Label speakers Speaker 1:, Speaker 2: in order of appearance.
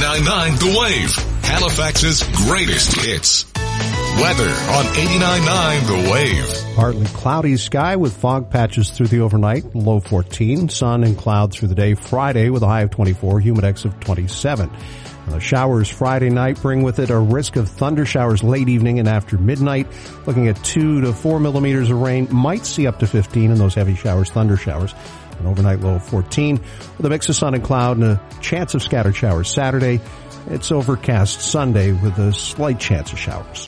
Speaker 1: 89.9 The Wave, Halifax's greatest hits. Weather on 89.9 The Wave.
Speaker 2: Partly cloudy sky with fog patches through the overnight, low 14. Sun and cloud through the day. Friday with a high of 24, humidex of 27. The showers Friday night bring with it a risk of thunder showers late evening and after midnight. Looking at 2 to 4 millimeters of rain. Might see up to 15 in those heavy showers, thunder showers. An overnight low of 14 with a mix of sun and cloud and a chance of scattered showers Saturday. It's overcast Sunday with a slight chance of showers.